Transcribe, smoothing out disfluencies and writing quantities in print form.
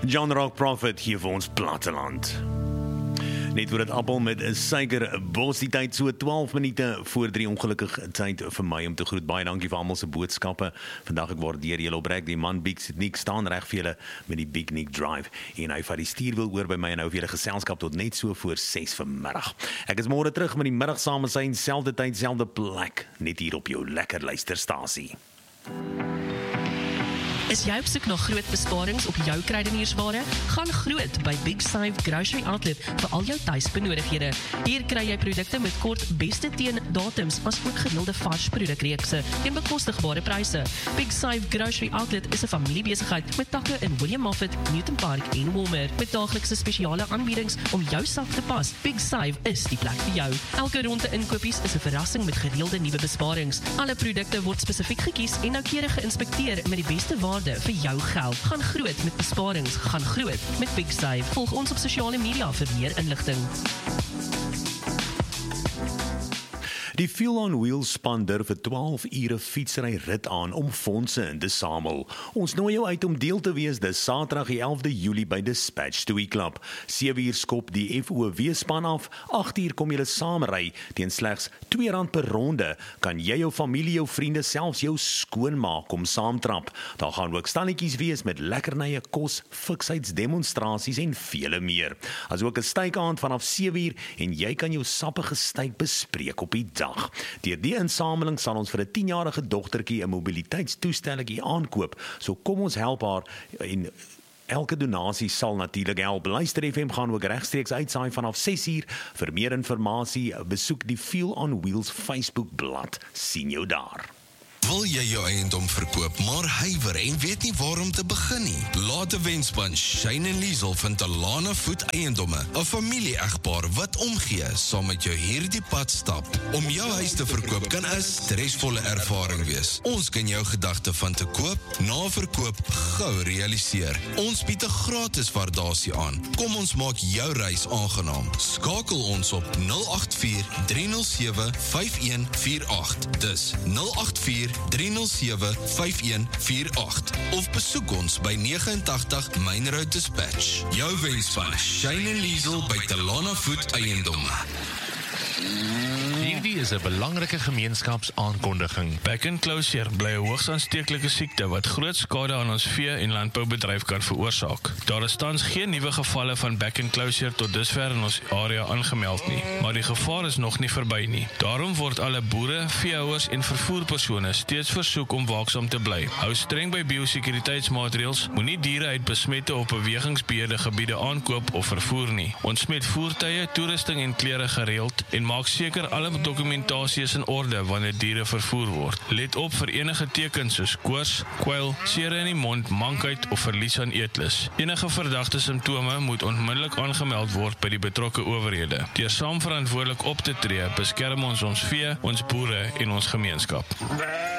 John Rock Prophet hier vir ons platteland. Net voor het appel met 'n suiker bos, die tyd so 12 minute voor 3, ongelukkig tyd vir my om te groet. Baie dankie vir almal se boodskappe. Vandag ek waardeer julle oprek. Die man Big Nick staan reg vir julle met die Big Nick Drive en hy vat die stuurwiel oor by my en hou vir julle geselskap tot net so voor 6 vanmiddag. Ek is môre terug met die middag saam met sy selfde tyd, selfde plek, net hier op jou lekker luisterstasie. Is jy op soek na groot besparings op jou kruideniersware? Gaan groot by Big Save Grocery Outlet vir al jou tuisbenodighede. Hier kry jy produkte met kort beste teen datums, as ook gereelde vars produkreekse teen bekostigbare pryse. Big Save Grocery Outlet is 'n familiebesigheid met takke in William Moffat, Newton Park en Walmer, met daaglikse spesiale aanbiedings om jou sak te pas. Big Save is die plek vir jou. Elke ronde inkopies is 'n verrassing met gereelde nuwe besparings. Alle produkte word spesifiek gekies en noukeurig geïnspekteer met die beste waarde vir jou geld. Gaan groot met besparings, gaan groot met Big Save. Volg ons op sosiale media vir meer inligting. Die Fuel on Wheels span durf vir 12 ure fietsry rit aan om fondse in te samel. Ons nooi jou uit om deel te wees dis Saterdag die 11de Julie by Dispatch Stoei Club. 7 uur skop die FOW span af, 8 uur kom julle saam ry teen slegs R2 per ronde. Kan jy jou familie, jou vriende, selfs jou skoonmaak kom saamtrap. Daar gaan ook stalletjies wees met lekkernye, kos, fiksheidsdemonstrasies en vele meer. As ook 'n stykaand vanaf 7 uur en jy kan jou sappige styk bespreek op die dag. Deur die insameling sal ons vir 'n 10-jarige dogtertjie 'n mobiliteitstoestelletjie aankoop. So kom ons help haar en elke donasie sal natuurlik help. Luister FM gaan ook regstreeks uitsaai vanaf 6 uur. Vir meer inligting besoek die Fuel on Wheels Facebook bladsy. Sien jou daar. Wil jy jou eiendom verkoop, maar huiwer en weet nie waar om te begin nie? Laat 'n wenspan Shane en Liesel van Talana Voet Eiendomme, 'n familie-egpaar wat omgee, saam met jou hierdie pad stap. Om jou huis te verkoop kan 'n stresvolle ervaring wees. Ons kan jou gedagte van te koop, na verkoop gou realiseer. Ons bied 'n gratis waardasie aan. Kom ons maak jou reis aangenaam. Skakel ons op 084-307-5148. Dis 084-307-5148 of besoek ons by 89 Main Road Dispatch. Jou wenspan Shane en Liesel by Talana Voet Eiendomme. Hierdie is 'n belangrike gemeenskapsaankondiging. Bekkenklousier bly 'n hoogs aansteeklike siekte wat groot skade aan ons vee- en landboubedryf kan veroorsaak. Daar is tans geen nuwe gevalle van bekkenklousier tot dusver in ons area aangemeld nie, maar die gevaar is nog nie verby nie. Daarom word alle boere, veehouers en vervoerpersone steeds versoek om waaksaam te bly. Hou streng by biosekuriteitsmaatreëls, moenie diere uit besmette of bewegingsbeheerde gebiede aankoop of vervoer nie. Ontsmet voertuie, toerusting en klere gereeld en maak seker alle dokumentasie is in orde wanneer diere vervoer word. Let op vir enige tekens soos koors, kwyl, sere in die mond, mankheid of verlies aan eetlus. Enige verdagte simptome moet onmiddellik aangemeld word by die betrokke owerhede. Deur saam verantwoordelik op te tree, beskerm ons vee, ons boere en ons gemeenskap.